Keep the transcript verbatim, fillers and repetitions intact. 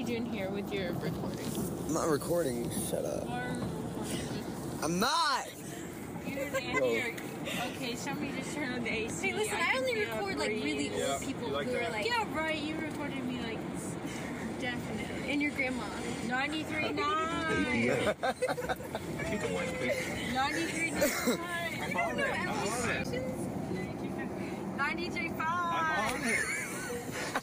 you doing here with your recording? I'm not recording. Shut up. I'm not! You're an Andy. Okay, somebody just turned on the A C. Hey, listen, I, I only record like really old yeah, people like who that? are like. Yeah, right. You recorded me like definitely. And your grandma. ninety-three point nine. ninety-three point nine. You don't know L A stations? ninety-three point five. I'm on it.